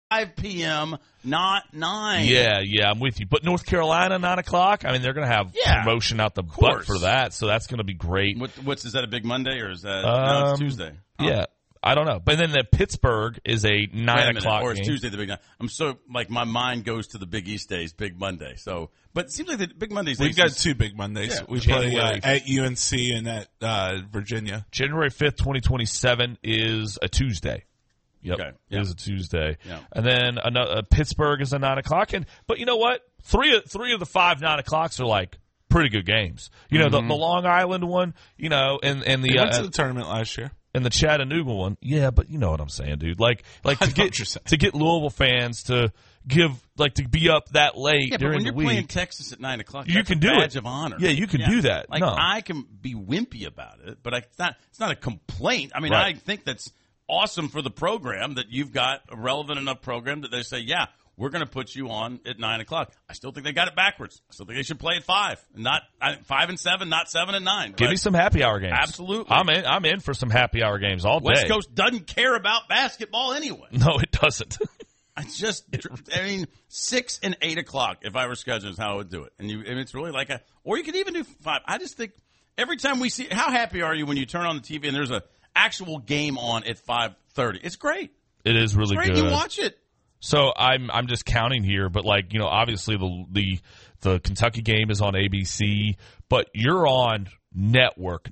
5 p.m., not 9. Yeah, I'm with you. But North Carolina, 9 o'clock, I mean, they're going to have promotion out the butt for that, so that's going to be great. Is that a big Monday, or is that no, it's Tuesday? Yeah, I don't know. But then the Pittsburgh is a 9 o'clock or it's game. Tuesday the big night. I'm so, my mind goes to the Big East days, Big Monday. So, but it seems like the Big Mondays. We've got 2 big Mondays. Yeah. We play at UNC and at Virginia. January 5th, 2027 is a Tuesday. Yep, okay. It is a Tuesday. Yeah. And then Pittsburgh is a 9 o'clock. But you know what? Three of the 5 9 o'clocks are like pretty good games. You know, the Long Island one, you know, and the went to the tournament last year. And the Chattanooga one, yeah, but you know what I'm saying, dude. Like to get Louisville fans to to be up that late during the week. When you're playing Texas at 9 o'clock, you can do badge it. of honor. Yeah, you can do that. I can be wimpy about it, but it's not a complaint. I mean, I think that's awesome for the program that you've got a relevant enough program that they say, yeah, we're going to put you on at 9 o'clock. I still think they got it backwards. I still think they should play at 5, not 5 and 7, not 7 and 9. Give me some happy hour games. Absolutely, I'm in for some happy hour games all day. West Coast doesn't care about basketball anyway. No, it doesn't. It's 6 and 8 o'clock if I were scheduling is how I would do it. And it's really like or you could even do 5. I just think every time we see, how happy are you when you turn on the TV and there's a actual game on at 5:30? It's great. It is really good. You watch it. So I'm just counting here, but obviously the Kentucky game is on ABC, but you're on network.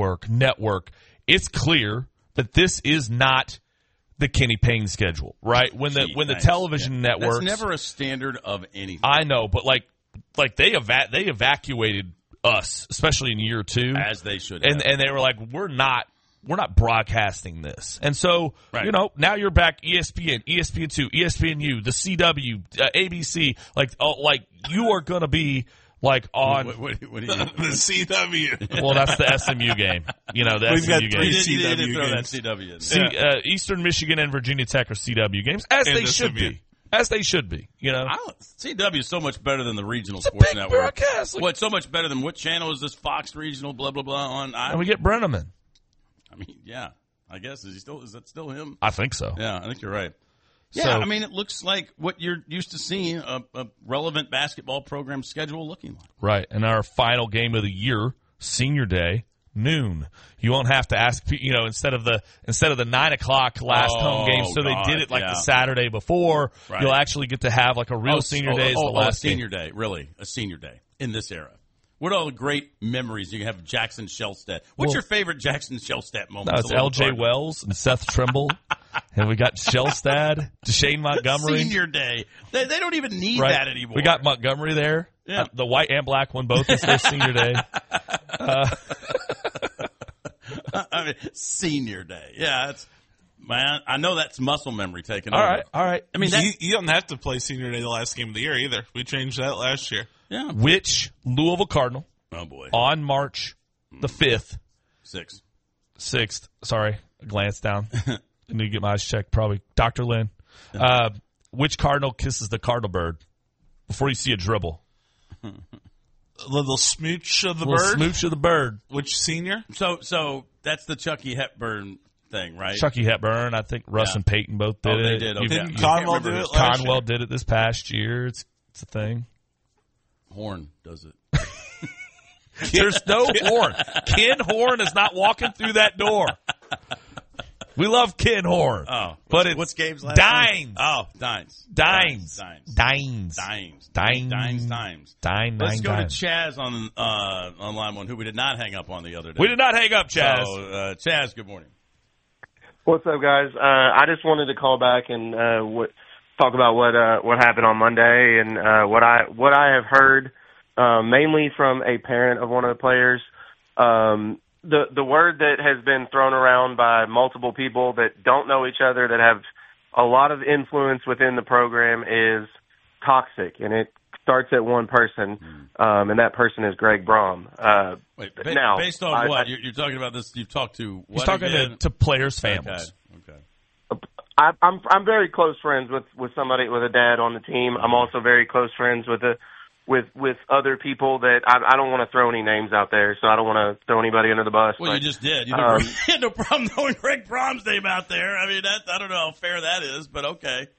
It's clear that this is not the Kenny Payne schedule, right? When the television networks, that's never a standard of anything. I know, but they evacuated us, especially in year 2, as they should, and they were like, we're not broadcasting this. And so, now you're back ESPN, ESPN2, ESPNU, the CW, ABC, you are going to be on what do you the CW. Well, that's the SMU game. The We've SMU got 3 game. CW didn't throw that games. CW in. Eastern Michigan and Virginia Tech are CW games, as they should be. As they should be, CW is so much better than the regional It's a sports big network. broadcast. It's so much better than what channel is this Fox Regional blah blah blah on? And we get Brenneman. I mean, yeah, I guess is that still him? I think so. Yeah, I think you're right. Yeah, So, I mean, it looks like what you're used to seeing a relevant basketball program schedule looking like. Right, and our final game of the year, Senior Day, noon. You won't have to ask, instead of the 9 o'clock last home game. So they did it the Saturday before. Right. You'll actually get to have a real Senior Day. A Senior Day, really, a Senior Day in this era. What are all the great memories you have of Jackson Shellstat? What's your favorite Jackson Shellstat moment? No, it's L.J. Wells and Seth Trimble. And we got Shellstad, Deshane Montgomery. Senior Day. They don't even need that anymore. We got Montgomery there. Yeah. The white and black one, both is their Senior Day. I mean, Senior Day. Yeah, I know that's muscle memory taken over. All right. I mean, you don't have to play Senior Day the last game of the year either. We changed that last year. Yeah. Which Louisville Cardinal? Oh boy. On March the 5th. 6th. Sorry, I glanced down. I need to get my eyes checked. Probably Dr. Lynn. Which Cardinal kisses the Cardinal bird before you see a dribble? A little smooch of the bird. Smooch of the bird. Which senior? So that's the Chucky Hepburn thing, right? Chucky Hepburn. I think Russ and Peyton both did it. They did. Okay. Didn't Conwell do it last year? Conwell did it this past year. It's a thing. Horn does it. There's no Horn. Ken Horn is not walking through that door. We love Ken Horn. Oh, but it's what's games last Dines. Oh, Dines. Let's go to Chaz on line 1, who we did not hang up on the other day. We did not hang up, Chaz. So, Chaz, good morning. What's up, guys? I just wanted to call back and talk about what happened on Monday and what I have heard, mainly from a parent of one of the players. The word that has been thrown around by multiple people that don't know each other, that have a lot of influence within the program, is toxic, and it starts at one person, and that person is Greg Brom. Based on what? You're talking about this, you've talked to what? He's talking to players' families. Okay. I'm very close friends with somebody, with a dad on the team. I'm also very close friends with other people that I don't want to throw any names out there, so I don't want to throw anybody under the bus. Well, but, you just did. You had no problem throwing Greg Brom's name out there. I mean, I don't know how fair that is, but okay.